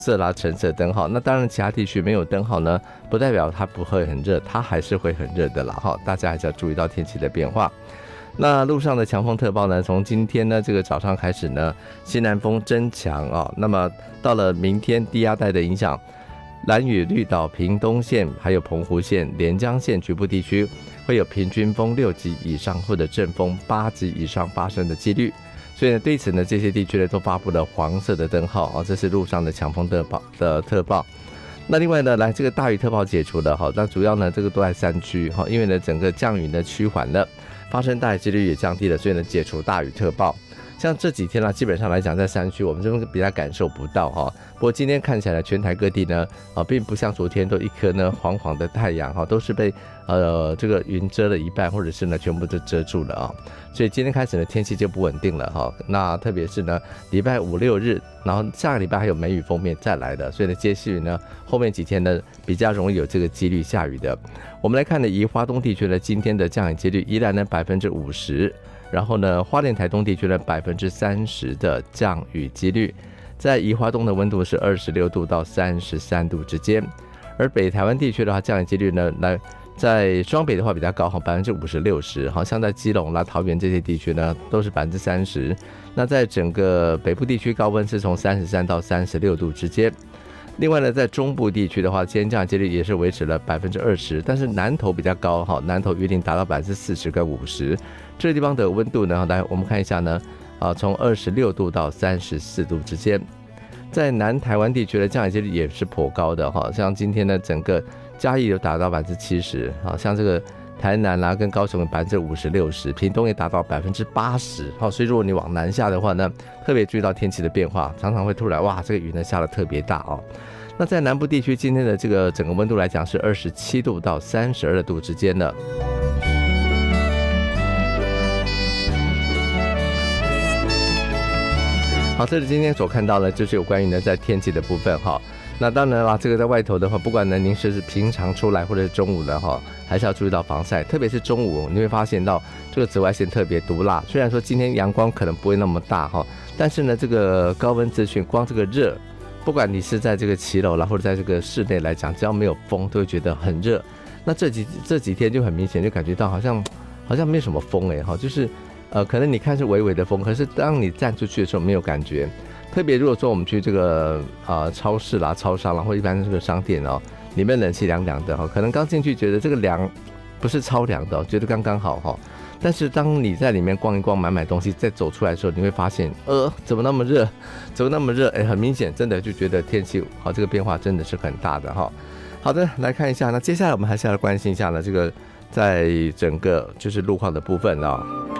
色啦、橙色灯号。那当然，其他地区没有灯号呢，不代表它不会很热，它还是会很热的啦哈。大家还是要注意到天气的变化。那路上的强风特报呢，从今天呢这个早上开始呢，西南风增强啊。那么到了明天，低压带的影响，兰屿、绿岛、屏东县、还有澎湖县、连江县局部地区会有平均风6级以上或者阵风8级以上发生的几率。所以呢，对此呢，这些地区呢都发布了黄色的灯号啊，这是路上的强风特报。那另外呢，来这个大雨特报解除了哈，那主要呢这个都在山区哈，因为呢整个降雨呢趋缓了，发生大雨几率也降低了，所以呢解除大雨特报。像这几天基本上来讲，在山区我们这边比较感受不到哈。不过今天看起来，全台各地呢，并不像昨天都一颗呢黄黄的太阳哈，都是被这个云遮了一半，或者是呢全部都遮住了啊。所以今天开始呢，天气就不稳定了哈。那特别是呢，礼拜5、6日，然后下个礼拜还有梅雨锋面再来的，所以呢，接续呢后面几天呢比较容易有这个几率下雨的。我们来看呢，宜花东地区呢今天的降雨几率依然呢50%。然后呢，花莲台东地区呢30%的降雨几率，在宜花东的温度是26度到33度之间，而北台湾地区的话，降雨几率呢，在双北的话比较高哈，50%-60%，好像在基隆啦、桃园这些地区呢都是30%。那在整个北部地区高温是从33到36度之间。另外呢，在中部地区的话，今天降雨几率也是维持了20%，但是南投比较高哈，南投预定达到40%跟50%。这个地方的温度呢，来我们看一下呢，从26度到34度之间。在南台湾地区的降雨几率也是颇高的哈，像今天呢，整个嘉义有达到70%，像这个台南啦跟高雄有50%-60%，屏东也达到80%。好，所以如果你往南下的话呢，特别注意到天气的变化，常常会突然哇，这个雨呢下得特别大哦。那在南部地区今天的这个整个温度来讲是27度到32度之间的。好，这是今天所看到的，就是有关于呢在天气的部分哈。那当然啦，这个在外头的话，不管呢您是平常出来或者是中午的哈，还是要注意到防晒，特别是中午，你会发现到这个紫外线特别毒辣。虽然说今天阳光可能不会那么大哈，但是呢这个高温资讯，光这个热，不管你是在这个骑楼啦，或者在这个室内来讲，只要没有风，都会觉得很热。那这几天就很明显就感觉到好像没有什么风哈，就是可能你看是微微的风，可是当你站出去的时候没有感觉。特别如果说我们去这个超市啦、超商啦，或一般这个商店哦，里面冷气凉凉的哈，可能刚进去觉得这个凉不是超凉的，觉得刚刚好哈。但是当你在里面逛一逛、买东西，再走出来的时候，你会发现，怎么那么热？怎么那么热？很明显，真的就觉得天气好，这个变化真的是很大的哈。好的，来看一下，那接下来我们还是要关心一下呢，这个在整个就是路况的部分啊。